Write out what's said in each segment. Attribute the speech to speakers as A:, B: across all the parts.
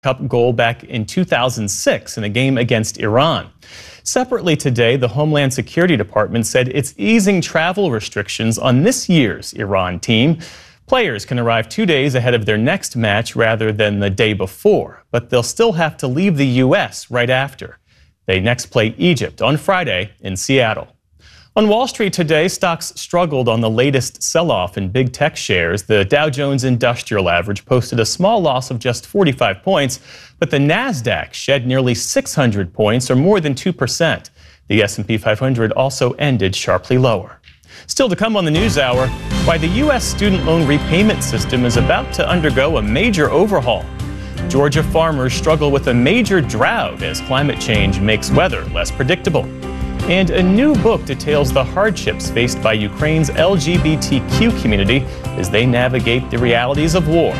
A: Cup goal back in 2006 in a game against Iran. Separately today, the Homeland Security Department said it's easing travel restrictions on this year's Iran team. Players can arrive 2 days ahead of their next match rather than the day before, but they'll still have to leave the U.S. right after. They next play Egypt on Friday in Seattle. On Wall Street today, stocks struggled on the latest sell-off in big tech shares. The Dow Jones Industrial Average posted a small loss of just 45 points, but the Nasdaq shed nearly 600 points, or more than 2%. The S&P 500 also ended sharply lower. Still to come on the NewsHour, why the U.S. student loan repayment system is about to undergo a major overhaul. Georgia farmers struggle with a major drought as climate change makes weather less predictable. And a new book details the hardships faced by Ukraine's LGBTQ community as they navigate the realities of war.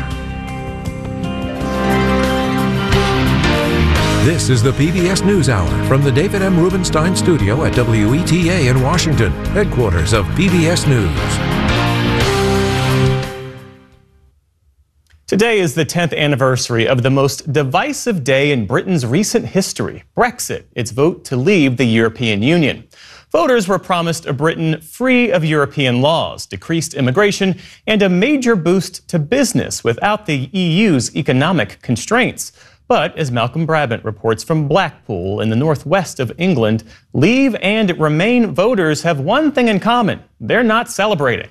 B: This is the PBS NewsHour from the David M. Rubenstein studio at WETA in Washington, headquarters of PBS News.
A: Today is the 10th anniversary of the most divisive day in Britain's recent history, Brexit, its vote to leave the European Union. Voters were promised a Britain free of European laws, decreased immigration, and a major boost to business without the EU's economic constraints. But as Malcolm Brabant reports from Blackpool in the northwest of England, Leave and Remain voters have one thing in common: they're not celebrating.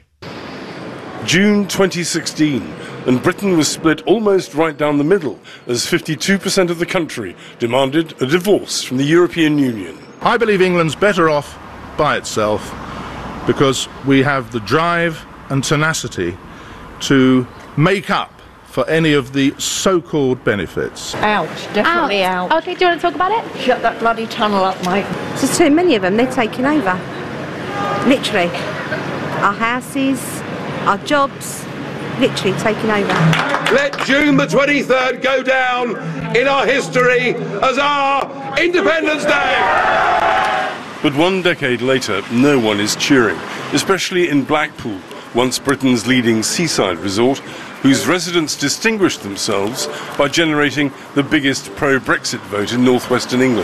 C: June 2016, and Britain was split almost right down the middle as 52% of the country demanded a divorce from the European Union.
D: I believe England's better off by itself because we have the drive and tenacity to make up for any of the so-called benefits.
E: Ouch, definitely ouch.
F: Okay, do you want to talk about it?
E: Shut that bloody tunnel up, mate.
G: There's too many of them, they're taking over. Literally. Our houses, our jobs, literally taking over.
H: Let June the 23rd go down in our history as our Independence Day!
C: But 1 decade later, no one is cheering, especially in Blackpool, once Britain's leading seaside resort, whose residents distinguished themselves by generating the biggest pro-Brexit vote in northwestern England.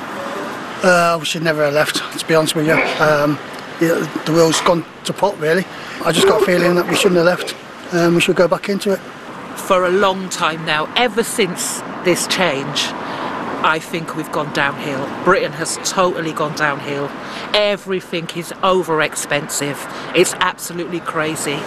I: We should never have left, to be honest with you. The wheel's gone to pot, really. I just got a feeling that we shouldn't have left. We should go back into it.
J: For a long time now, ever since this change, I think we've gone downhill. Britain has totally gone downhill. Everything is over expensive. It's absolutely crazy.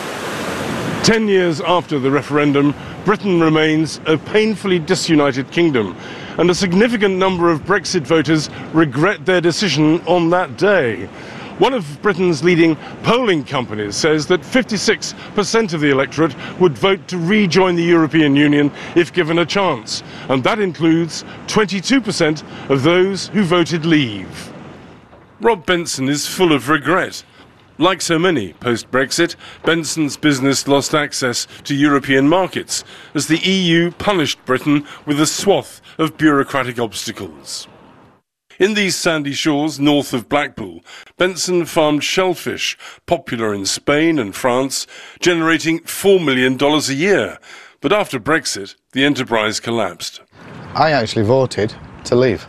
C: 10 years after the referendum, Britain remains a painfully disunited kingdom, and a significant number of Brexit voters regret their decision on that day. One of Britain's leading polling companies says that 56% of the electorate would vote to rejoin the European Union if given a chance, and that includes 22% of those who voted Leave. Rob Benson is full of regret. Like so many post-Brexit, Benson's business lost access to European markets as the EU punished Britain with a swath of bureaucratic obstacles. In these sandy shores north of Blackpool, Benson farmed shellfish, popular in Spain and France, generating $4 million a year. But after Brexit, the enterprise collapsed.
K: I actually voted to leave.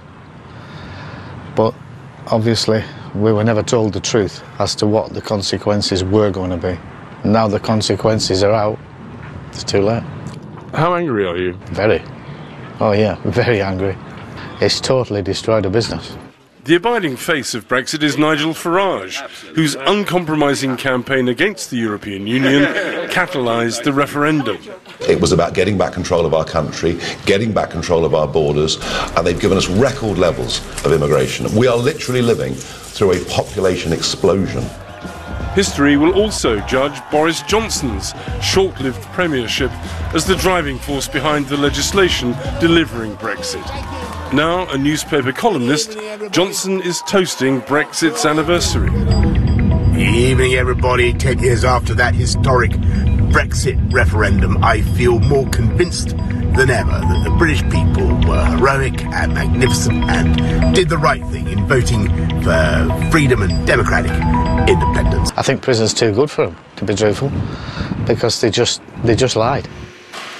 K: But obviously, we were never told the truth as to what the consequences were going to be. Now the consequences are out. It's too late.
C: How angry are you?
K: Very. Oh yeah, very angry. It's totally destroyed a business.
C: The abiding face of Brexit is Nigel Farage, whose uncompromising campaign against the European Union catalysed the referendum.
L: It was about getting back control of our country, getting back control of our borders, and they've given us record levels of immigration. We are literally living through a population explosion.
C: History will also judge Boris Johnson's short-lived premiership as the driving force behind the legislation delivering Brexit. Now a newspaper columnist, Johnson is toasting Brexit's anniversary.
M: Evening, everybody. 10 years after that historic Brexit referendum, I feel more convinced than ever that the British people were heroic and magnificent and did the right thing in voting for freedom and democratic independence.
K: I think prison's too good for them, to be truthful, because they just lied.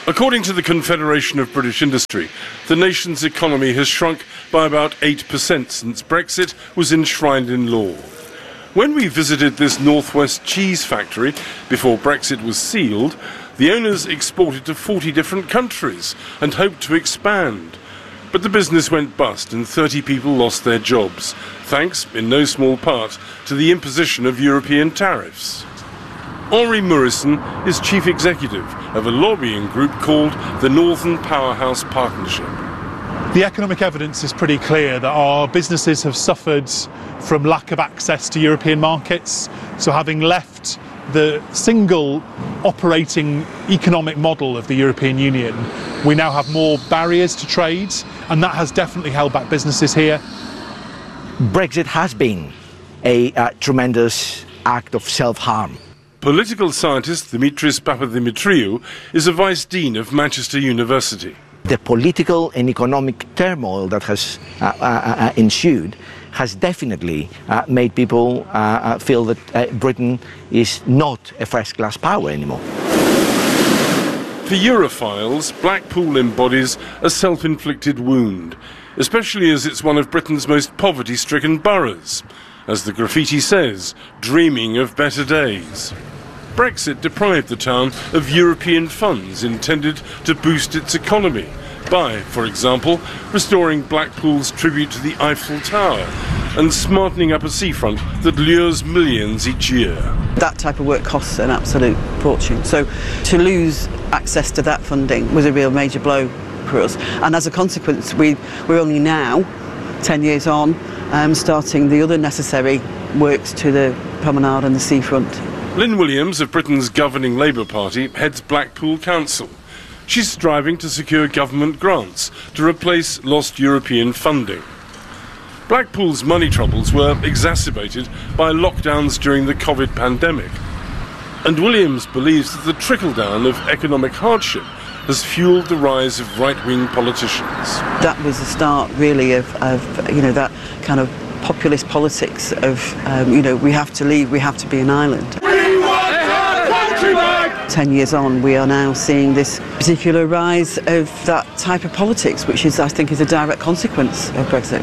C: According to the Confederation of British Industry, the nation's economy has shrunk by about 8% since Brexit was enshrined in law. When we visited this Northwest cheese factory before Brexit was sealed, the owners exported to 40 different countries and hoped to expand. But the business went bust and 30 people lost their jobs, thanks, in no small part, to the imposition of European tariffs. Henri Murison is chief executive of a lobbying group called the Northern Powerhouse Partnership.
F: The economic evidence is pretty clear that our businesses have suffered from lack of access to European markets. So having left the single operating economic model of the European Union, we now have more barriers to trade, and that has definitely held back businesses here.
N: Brexit has been a tremendous act of self-harm.
C: Political scientist Dimitris Papadimitriou is a vice dean of Manchester University.
N: The political and economic turmoil that has ensued has definitely made people feel that Britain is not a first-class power anymore.
C: For Europhiles, Blackpool embodies a self-inflicted wound, especially as it's one of Britain's most poverty-stricken boroughs. As the graffiti says, dreaming of better days. Brexit deprived the town of European funds intended to boost its economy by, for example, restoring Blackpool's tribute to the Eiffel Tower and smartening up a seafront that lures millions each year.
O: That type of work costs an absolute fortune. So to lose access to that funding was a real major blow for us. And as a consequence, we're only now, 10 years on, starting the other necessary works to the promenade and the seafront.
C: Lynn Williams of Britain's governing Labour Party heads Blackpool Council. She's striving to secure government grants to replace lost European funding. Blackpool's money troubles were exacerbated by lockdowns during the COVID pandemic. And Williams believes that the trickle-down of economic hardship has fueled the rise of right-wing politicians.
O: That was the start, really, of that kind of populist politics of, we have to leave, we have to be an island. 10 years on, we are now seeing this particular rise of that type of politics, which is, I think, is a direct consequence of Brexit.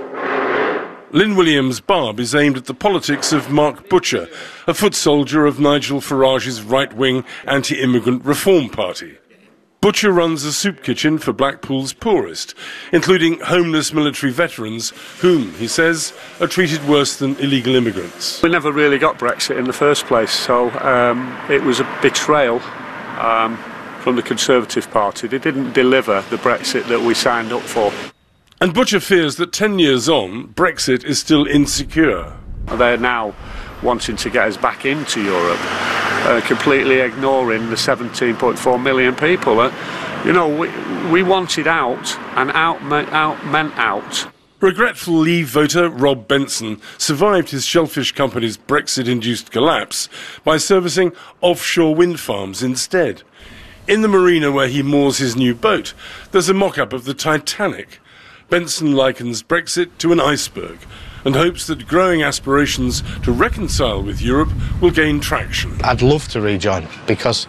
C: Lynn Williams' barb is aimed at the politics of Mark Butcher, a foot soldier of Nigel Farage's right-wing anti-immigrant Reform Party. Butcher runs a soup kitchen for Blackpool's poorest, including homeless military veterans whom, he says, are treated worse than illegal immigrants.
P: We never really got Brexit in the first place, so it was a betrayal from the Conservative Party. They didn't deliver the Brexit that we signed up for.
C: And Butcher fears that 10 years on, Brexit is still insecure.
P: They're now wanting to get us back into Europe, completely ignoring the 17.4 million people. We wanted out, and out meant out.
C: Regretful Leave voter Rob Benson survived his shellfish company's Brexit-induced collapse by servicing offshore wind farms instead. In the marina where he moors his new boat, there's a mock-up of the Titanic. Benson likens Brexit to an iceberg and hopes that growing aspirations to reconcile with Europe will gain traction.
K: I'd love to rejoin, because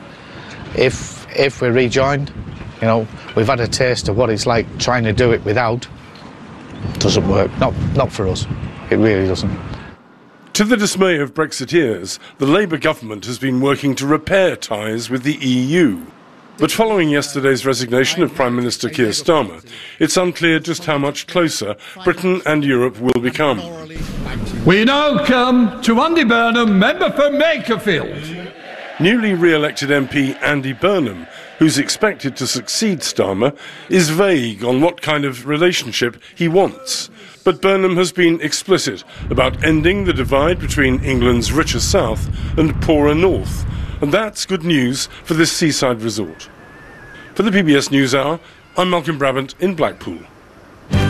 K: if we rejoined, we've had a taste of what it's like trying to do it without. It doesn't work. Not for us. It really doesn't.
C: To the dismay of Brexiteers, the Labour government has been working to repair ties with the EU. But following yesterday's resignation of Prime Minister Keir Starmer, it's unclear just how much closer Britain and Europe will become.
Q: We now come to Andy Burnham, member for Makerfield.
C: Newly re-elected MP Andy Burnham, who's expected to succeed Starmer, is vague on what kind of relationship he wants. But Burnham has been explicit about ending the divide between England's richer south and poorer north. And that's good news for this seaside resort. For the PBS NewsHour, I'm Malcolm Brabant in Blackpool.